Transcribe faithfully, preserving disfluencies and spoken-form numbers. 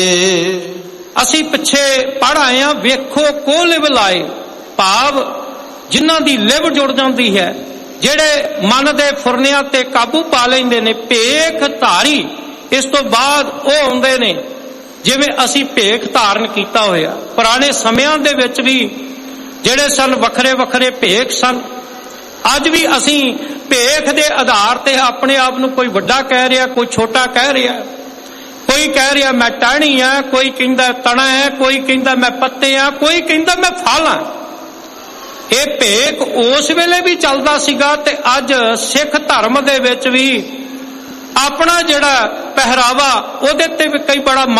ਅਸੀਂ ਪਿੱਛੇ ਪੜ੍ਹ ਆਏ ਹਾਂ, ਵੇਖੋ ਕੋ ਲਿਵ ਲਾਏ, ਭਾਵ ਜਿਨ੍ਹਾਂ ਦੀ ਲਿਵ ਜੁੜ ਜਾਂਦੀ ਹੈ, ਜਿਹੜੇ ਮਨ ਦੇ ਫੁਰਨਿਆਂ ਤੇ ਕਾਬੂ ਪਾ ਲੈਂਦੇ ਨੇ। ਭੇਖ ਧਾਰੀ, ਇਸ ਤੋਂ ਬਾਅਦ ਉਹ ਆਉਂਦੇ ਨੇ ਜਿਵੇਂ ਅਸੀਂ ਭੇਖ ਧਾਰਨ ਕੀਤਾ ਹੋਇਆ। ਪੁਰਾਣੇ ਸਮਿਆਂ ਦੇ ਵਿੱਚ ਵੀ ਜਿਹੜੇ ਸਨ ਵੱਖਰੇ ਵੱਖਰੇ ਭੇਖ ਸਨ। ਅੱਜ ਵੀ ਅਸੀਂ ਭੇਖ ਦੇ ਆਧਾਰ ਤੇ ਆਪਣੇ ਆਪ ਨੂੰ ਕੋਈ ਵੱਡਾ ਕਹਿ ਰਿਹਾ, ਕੋਈ ਛੋਟਾ ਕਹਿ ਰਿਹਾ। ਕੋਈ ਕਹਿ ਰਿਹਾ ਮੈਂ ਟਹਿਣੀ ਆ, ਕੋਈ ਕਹਿੰਦਾ ਤਣਾ ਹੈ, ਕੋਈ ਕਹਿੰਦਾ ਮੈਂ ਪੱਤੇ ਆ, ਕੋਈ ਕਹਿੰਦਾ ਮੈਂ ਫਲ ਆ। ਇਹ ਭੇਖ ਉਸ ਵੇਲੇ ਵੀ ਚੱਲਦਾ ਸੀਗਾ ਤੇ ਅੱਜ ਸਿੱਖ ਧਰਮ ਦੇ ਵਿੱਚ ਵੀ ਆਪਣਾ ਜਿਹੜਾ ਪਹਿਰਾਵਾ ਉਹਦੇ ਤੇ ਵੀ ਕਈ ਬੜਾ